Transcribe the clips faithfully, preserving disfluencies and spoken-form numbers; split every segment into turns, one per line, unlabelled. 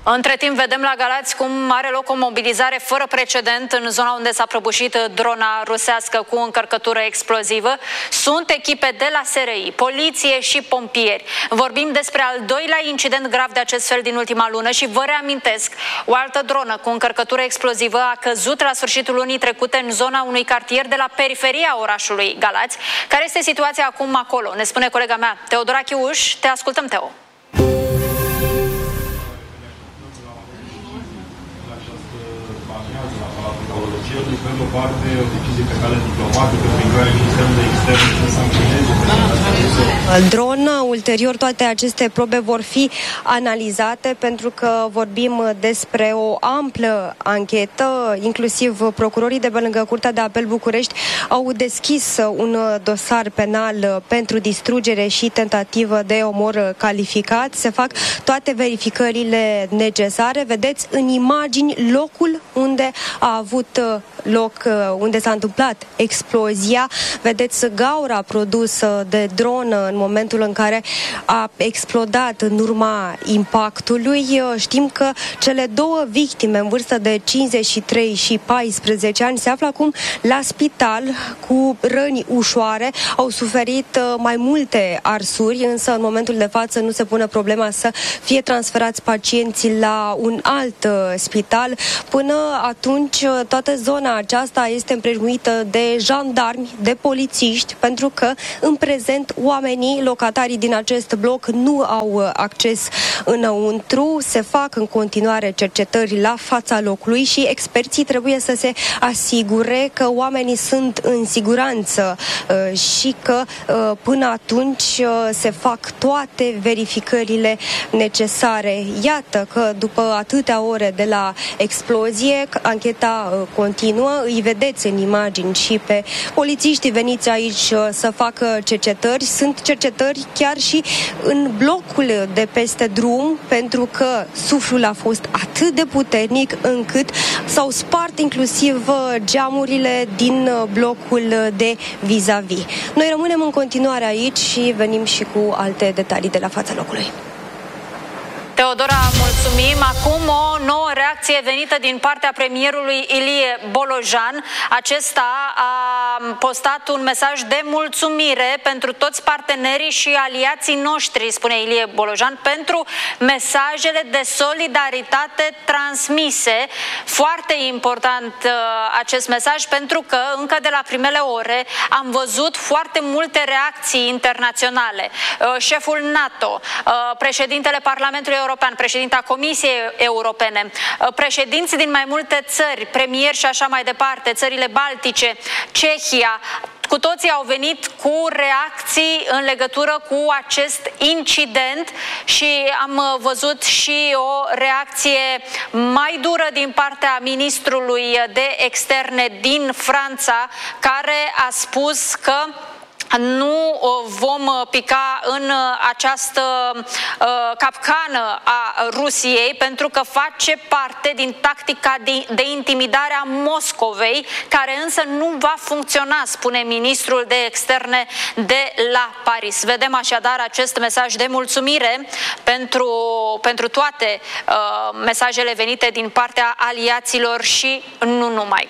Între timp vedem la Galați cum are loc o mobilizare fără precedent în zona unde s-a prăbușit drona rusească cu încărcătură explozivă. Sunt echipe de la S R I, poliție și pompieri. Vorbim despre al doilea incident grav de acest fel din ultima lună și vă reamintesc, o altă dronă cu încărcătură explozivă a căzut la sfârșitul lunii trecute în zona unui cartier de la periferia orașului Galați. Care este situația acum acolo? Ne spune colega mea, Teodora Chiuș. Te ascultăm, Teo.
Pe de o parte, o decizie pe cale diplomatică prin care Ministerul de Externe să sancționeze.
Drona, ulterior toate aceste probe vor fi analizate pentru că vorbim despre o amplă anchetă, inclusiv procurorii de pe lângă Curtea de Apel București au deschis un dosar penal pentru distrugere și tentativă de omor calificat. Se fac toate verificările necesare. Vedeți în imagini locul unde a avut loc, unde s-a întâmplat explozia. Vedeți gaura produsă de dronă în momentul în care a explodat în urma impactului. Știm că cele două victime în vârstă de cincizeci și trei și paisprezece ani se află acum la spital cu răni ușoare. Au suferit mai multe arsuri, însă în momentul de față nu se pune problema să fie transferați pacienții la un alt spital. Până atunci toată zona aceasta este împrejmuită de jandarmi, de polițiști, pentru că în prezent oamenii, locatarii din acest bloc nu au acces înăuntru. Se fac în continuare cercetări la fața locului și experții trebuie să se asigure că oamenii sunt în siguranță și că până atunci se fac toate verificările necesare. Iată că după atâtea ore de la explozie, ancheta continuă. Îi vedeți în imagini și pe polițiștii veniți aici să facă cercetări. Sunt cercetări chiar și în blocul de peste drum, pentru că suflul a fost atât de puternic încât s-au spart inclusiv geamurile din blocul de vis-a-vis. Noi rămânem în continuare aici și venim și cu alte detalii de la fața locului.
Teodora, mulțumim. Acum o nouă reacție venită din partea premierului Ilie Bolojan. Acesta a postat un mesaj de mulțumire pentru toți partenerii și aliații noștri, spune Ilie Bolojan, pentru mesajele de solidaritate transmise. Foarte important acest mesaj, pentru că încă de la primele ore am văzut foarte multe reacții internaționale. Șeful NATO, președintele Parlamentului European, președinta Comisiei Europene, președinți din mai multe țări, premieri și așa mai departe, țările Baltice, Cehia, cu toții au venit cu reacții în legătură cu acest incident și am văzut și o reacție mai dură din partea ministrului de externe din Franța, care a spus că nu vom pica în această uh, capcană a Rusiei, pentru că face parte din tactica de, de intimidare a Moscovei, care însă nu va funcționa, spune ministrul de externe de la Paris. Vedem așadar acest mesaj de mulțumire pentru, pentru toate uh, mesajele venite din partea aliaților și nu numai.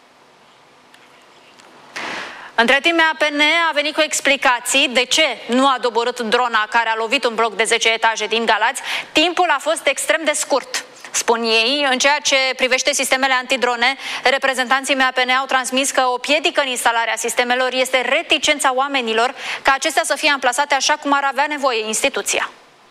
Între timp, A P N a venit cu explicații de ce nu a doborât drona care a lovit un bloc de zece etaje din Galați. Timpul a fost extrem de scurt, spun ei. În ceea ce privește sistemele antidrone, reprezentanții A P N au transmis că o piedică în instalarea sistemelor este reticența oamenilor ca acestea să fie amplasate așa cum ar avea nevoie instituția.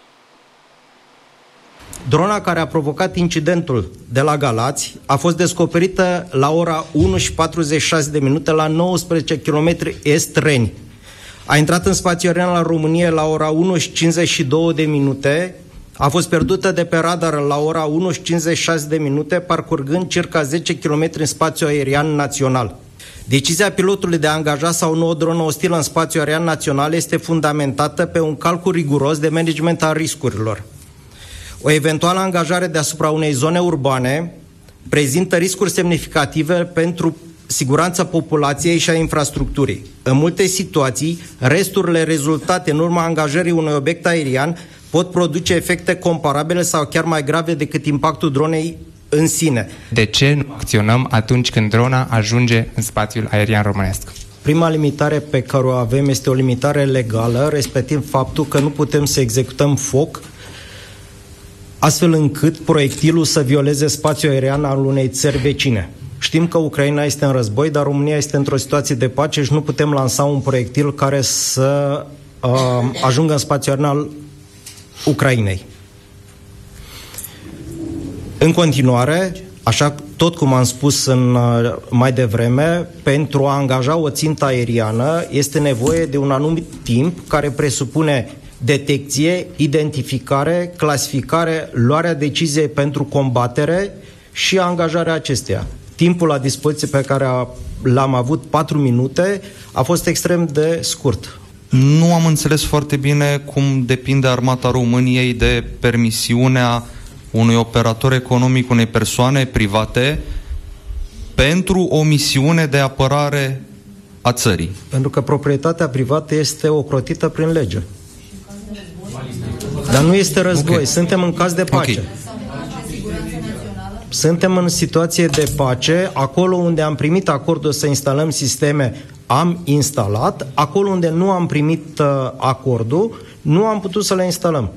Drona care a provocat incidentul de la Galați a fost descoperită la ora unu și patruzeci și șase de minute la nouăsprezece kilometri est-Reni. A intrat în spațiul aerian la România la ora unu și cincizeci și două de minute, a fost pierdută de pe radar la ora unu și cincizeci și șase de minute, parcurgând circa zece kilometri în spațiul aerian național. Decizia pilotului de a angaja sau nu o dronă ostilă în spațiul aerian național este fundamentată pe un calcul riguros de management al riscurilor. O eventuală angajare deasupra unei zone urbane prezintă riscuri semnificative pentru siguranța populației și a infrastructurii. În multe situații, resturile rezultate în urma angajării unui obiect aerian pot produce efecte comparabile sau chiar mai grave decât impactul dronei în sine.
De ce nu acționăm atunci când drona ajunge în spațiul aerian românesc?
Prima limitare pe care o avem este o limitare legală, respectiv faptul că nu putem să executăm foc astfel încât proiectilul să violeze spațiul aerian al unei țări vecine. Știm că Ucraina este în război, dar România este într-o situație de pace și nu putem lansa un proiectil care să uh, ajungă în spațiul aerian al Ucrainei. În continuare, așa tot cum am spus în, uh, mai devreme, pentru a angaja o țintă aeriană este nevoie de un anumit timp care presupune detecție, identificare, clasificare, luarea deciziei pentru combatere și angajarea acesteia. Timpul la dispoziție pe care a, l-am avut, patru minute, a fost extrem de scurt.
Nu am înțeles foarte bine cum depinde Armata României de permisiunea unui operator economic, unei persoane private, pentru o misiune de apărare a țării.
Pentru că proprietatea privată este ocrotită prin lege. Dar nu este război, okay. Suntem în caz de pace. Okay. Suntem în situație de pace, acolo unde am primit acordul să instalăm sisteme, am instalat, acolo unde nu am primit uh, acordul, nu am putut să le instalăm.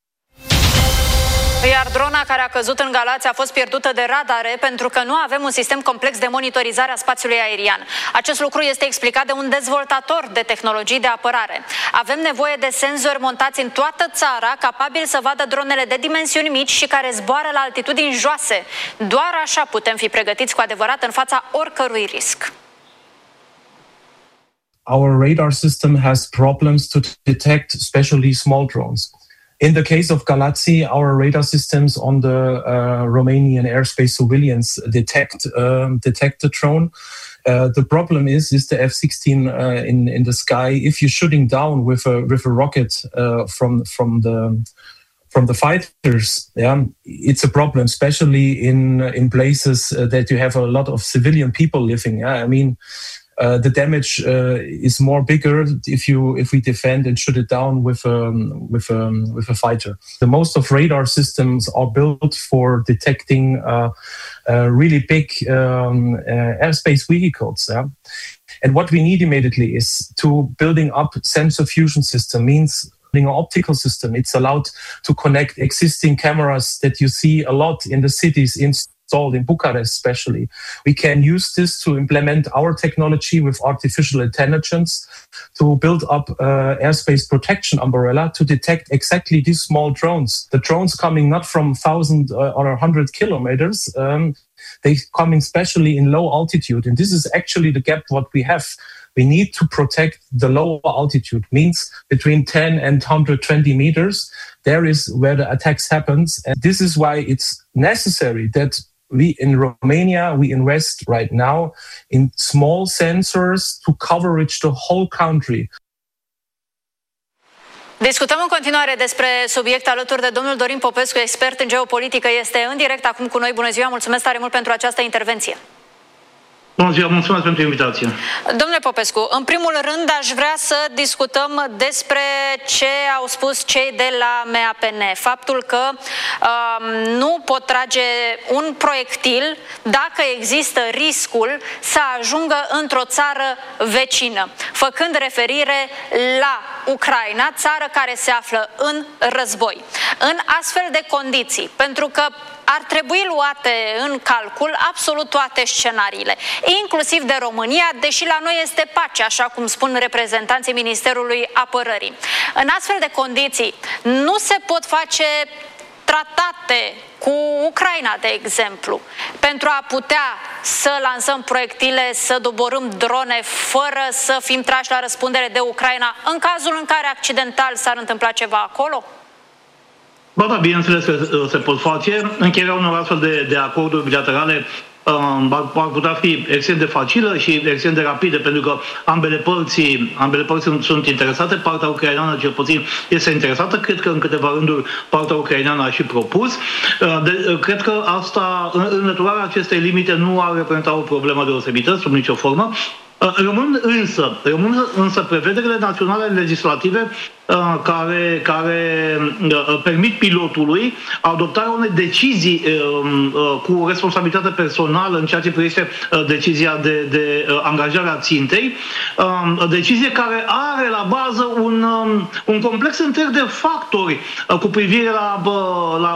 Iar drona care a căzut în Galați a fost pierdută de radare pentru că nu avem un sistem complex de monitorizare a spațiului aerian. Acest lucru este explicat de un dezvoltator de tehnologii de apărare. Avem nevoie de senzori montați în toată țara, capabili să vadă dronele de dimensiuni mici și care zboară la altitudini joase. Doar așa putem fi pregătiți cu adevărat în fața oricărui risc.
Our radar system has problems to detect especially small drones. In the case of Galați, our radar systems on the uh, Romanian airspace surveillance detect uh, detect the drone. Uh, the problem is is the F sixteen uh, in in the sky. If you're shooting down with a with a rocket uh, from from the from the fighters, yeah, it's a problem, especially in in places uh, that you have a lot of civilian people living. Yeah, I mean. Uh, the damage uh, is more bigger if you if we defend and shoot it down with a with a with a fighter. The most of radar systems are built for detecting uh, uh, really big um, uh, airspace vehicles. Yeah? And what we need immediately is to building up sensor fusion system means an optical system. It's allowed to connect existing cameras that you see a lot in the cities in. In Bucharest especially. We can use this to implement our technology with artificial intelligence to build up uh, airspace protection umbrella to detect exactly these small drones. The drones coming not from thousand uh, or a hundred kilometers, um, they coming especially in low altitude. And this is actually the gap what we have. We need to protect the lower altitude, means between ten and one hundred twenty meters. There is where the attacks happens. And this is why it's necessary that we in Romania, we invest right now in small sensors to coverage the whole country.
Discutăm în continuare despre subiect alături de domnul Dorin Popescu, expert în geopolitică. Este în direct acum cu noi. Bună ziua, mulțumesc tare mult pentru această intervenție.
Bună ziua, mulțumesc pentru invitație.
Domnule Popescu, în primul rând aș vrea să discutăm despre ce au spus cei de la M A P N. Faptul că um, nu pot trage un proiectil dacă există riscul să ajungă într-o țară vecină, făcând referire la Ucraina, țară care se află în război. În astfel de condiții, pentru că ar trebui luate în calcul absolut toate scenariile, inclusiv de România, deși la noi este pace, așa cum spun reprezentanții Ministerului Apărării. În astfel de condiții nu se pot face tratate cu Ucraina, de exemplu, pentru a putea să lansăm proiectile, să doborâm drone fără să fim trași la răspundere de Ucraina, în cazul în care accidental s-ar întâmpla ceva acolo?
Ba da, bineînțeles că se pot face. Încheierea unor astfel de, de acorduri bilaterale um, ar, ar putea fi extrem de facilă și extrem de rapidă, pentru că ambele părți, ambele părți sunt, sunt interesate. Partea ucraineană, cel puțin, este interesată. Cred că în câteva rânduri partea ucraineană a și propus. De, cred că asta, înlăturarea acestei limite nu ar reprezenta o problemă deosebită, sub nicio formă. Rămân însă, rămân însă prevederile naționale legislative care, care permit pilotului adoptarea unei decizii cu responsabilitate personală în ceea ce privește decizia de, de angajare a țintei, decizie care are la bază un, un complex întreg de factori cu privire la, la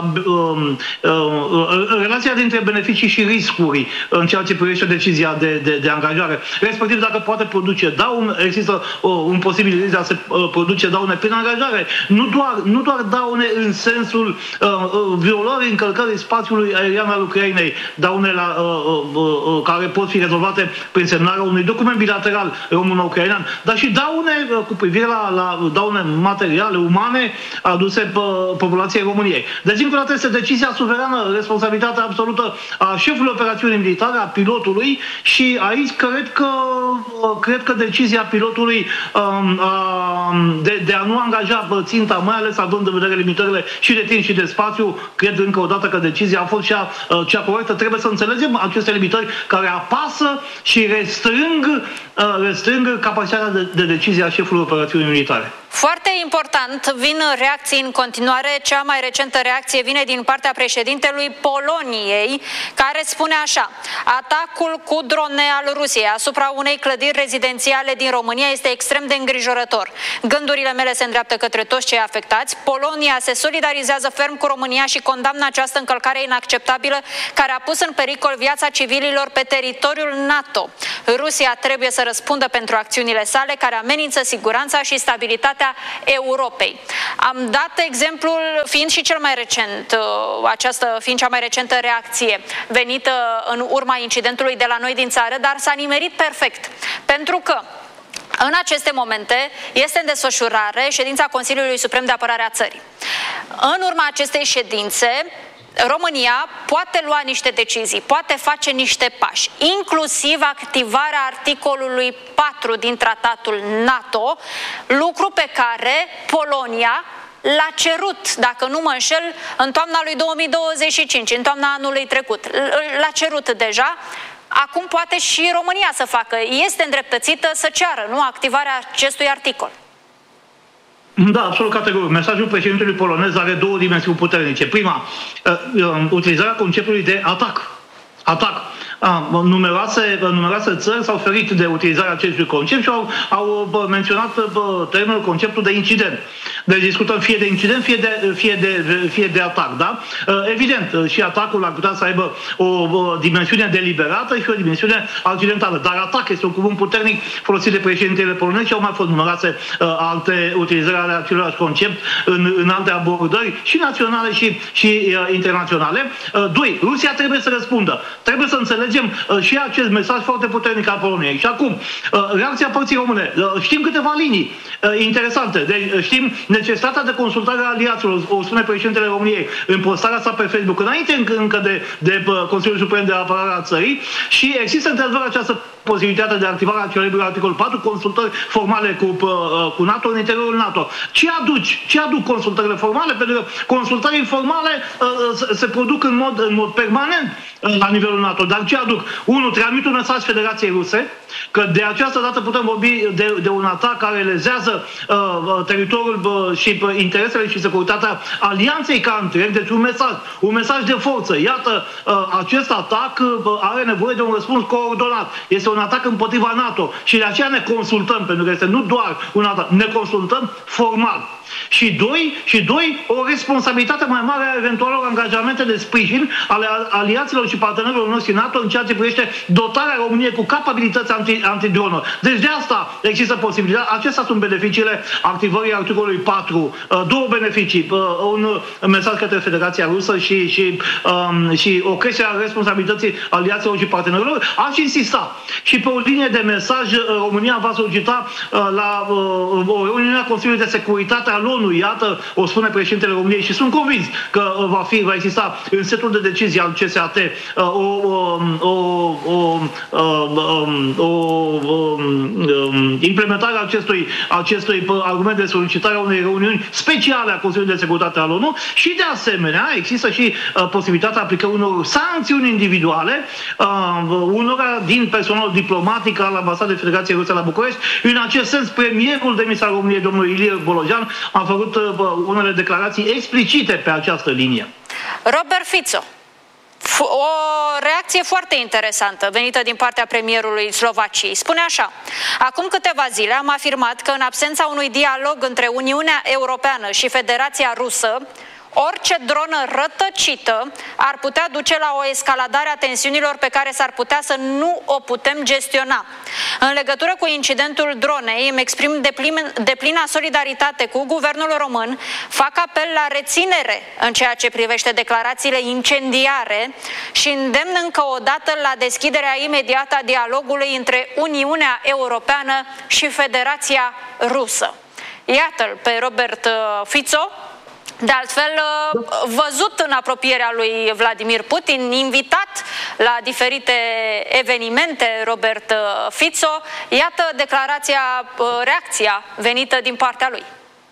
relația dintre beneficii și riscuri în ceea ce privește decizia de, de, de angajare, respectiv dacă poate produce daune, există un posibil risc de a se produce daune prin angajare, nu doar, nu doar daune în sensul violării, încălcării spațiului aerian al Ucrainei, daune la, care pot fi rezolvate prin semnarea unui document bilateral româno-ucrainean, dar și daune cu privire la, la daune materiale, umane, aduse populației României. Deci, încă o dată, este decizia suverană, responsabilitatea absolută a șefului operațiunii militare, a pilotului, și aici cred că, cred că decizia pilotului de, de a nu angaja ținta, mai ales având în vedere limitările și de timp și de spațiu, cred încă o dată că decizia a fost cea, cea corectă. Trebuie să înțelegem aceste limitări care apasă și restrâng, restrâng capacitatea de, de decizie a șefului operațiunii militare.
Foarte important, vin reacții în continuare. Cea mai recentă reacție vine din partea președintelui Poloniei, care spune așa: atacul cu drone al Rusiei asupra unei clădiri rezidențiale din România este extrem de îngrijorător. Gândurile mele se îndreaptă către toți cei afectați. Polonia se solidarizează ferm cu România și condamnă această încălcare inacceptabilă care a pus în pericol viața civililor pe teritoriul NATO. Rusia trebuie să răspundă pentru acțiunile sale care amenință siguranța și stabilitatea Europei. Am dat exemplul fiind și cel mai recent, această fiind cea mai recentă reacție venită în urma incidentului de la noi din țară, dar s-a nimerit perfect, pentru că în aceste momente este în desfășurare ședința Consiliului Suprem de Apărare a țării. În urma acestei ședințe, România poate lua niște decizii, poate face niște pași, inclusiv activarea articolului patru din tratatul NATO, lucru pe care Polonia l-a cerut, dacă nu mă înșel, în toamna lui două mii douăzeci și cinci, în toamna anului trecut. L-a cerut deja. Acum poate și România să facă. Este îndreptățită să ceară, nu, activarea acestui articol.
Da, absolut categoric. Mesajul președintelui polonez are două dimensiuni puternice. Prima, utilizarea conceptului de atac. Atac. Numeroase, numeroase țări s-au ferit de utilizarea acestui concept și au, au menționat termenul, conceptul de incident. Deci discutăm fie de incident, fie de, fie de, fie de atac. Da? Evident, și atacul ar putea să aibă o, o dimensiune deliberată și o dimensiune accidentală. Dar atac este un cuvânt puternic folosit de președintele polonez și au mai fost numeroase uh, alte utilizări ale aceluiași concept în, în alte abordări și naționale și, și uh, internaționale. Uh, doi, Rusia trebuie să răspundă. Trebuie să înțelegem și acest mesaj foarte puternic al Poloniei. Și acum, reacția părții române. Știm câteva linii interesante. Deci știm necesitatea de consultare a aliaților, o spune președintele României în postarea sa pe Facebook, înainte încă de, de Consiliul Suprem de Apărare a țării, și există într-adevăr această posibilitate de activare a celebrului articol patru, consultări formale cu, cu NATO în interiorul NATO. Ce aduci? Ce aduc consultările formale? Pentru că consultările informale se produc în mod, în mod permanent la nivelul NATO. Dar ce aduc? Unu, transmit un mesaj Federației Ruse că de această dată putem vorbi de, de un atac care lezează uh, teritoriul uh, și uh, interesele și securitatea alianței ca întreg. Deci un mesaj, un mesaj de forță. Iată, uh, acest atac uh, are nevoie de un răspuns coordonat. Este un atac împotriva NATO și de aceea ne consultăm, pentru că este nu doar un atac, ne consultăm formal. Și doi, și doi, o responsabilitate mai mare a eventualelor angajamente de sprijin ale aliaților și partenerilor noștri NATO în ceea ce privește dotarea României cu capabilități anti, antidronă. Deci de asta există posibilitatea. Acestea sunt beneficiile activării articolului patru. Două beneficii. Un mesaj către Federația Rusă și, și, um, și o creștere a responsabilității aliaților și partenerilor. Aș insista și pe o linie de mesaj. România va solicita la o reuniune a Consiliului de Securitate al ONU, iată, o spune președintele României, și sunt convins că va, fi, va exista în setul de decizii al C S A T o, o, o, o, o, o implementare a acestui, acestui argument de solicitare a unei reuniuni speciale a Consiliului de Securitate al ONU și, de asemenea, există și uh, posibilitatea aplicării unor sancțiuni individuale uh, unora din personalul diplomatic al Ambasadei Federației Ruse la București. În acest sens, premierul demis al României, domnul Ilie Bolojan, a făcut uh, unele declarații explicite pe această linie.
Robert Fico. O reacție foarte interesantă venită din partea premierului Slovaciei. Spune așa: acum câteva zile am afirmat că în absența unui dialog între Uniunea Europeană și Federația Rusă, orice dronă rătăcită ar putea duce la o escaladare a tensiunilor pe care s-ar putea să nu o putem gestiona. În legătură cu incidentul dronei, îmi exprim deplina solidaritate cu guvernul român, fac apel la reținere în ceea ce privește declarațiile incendiare și îndemn încă o dată la deschiderea imediată a dialogului între Uniunea Europeană și Federația Rusă. Iată-l pe Robert Fico, de altfel văzut în apropierea lui Vladimir Putin, invitat la diferite evenimente, Robert Fico. Iată declarația, reacția venită din partea lui.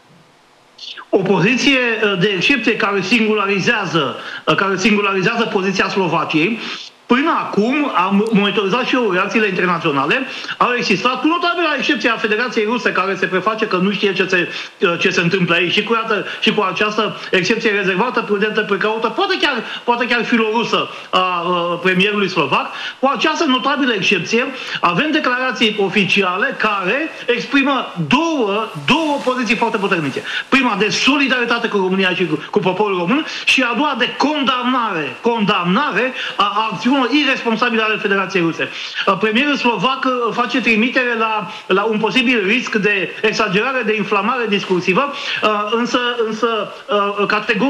O poziție de excepție care singularizează, care singularizează poziția Slovaciei. Până acum am monitorizat și eu reacțiile internaționale. Au existat, cu notabil la excepția Federației Ruse, care se preface că nu știe ce se, ce se întâmplă aici, și cu, iată, și cu această excepție rezervată, prudentă, precaută, poate chiar, poate chiar filorusă a, a premierului slovac. Cu această notabilă excepție avem declarații oficiale care exprimă două, două poziții foarte puternice. Prima de solidaritate cu România și cu, cu poporul român și a doua de condamnare, condamnare a acțiunilor irresponsabile ale Federației Ruse. Premierul slovac face trimitere la, la un posibil risc de exagerare, de inflamare discursivă, însă, însă categoric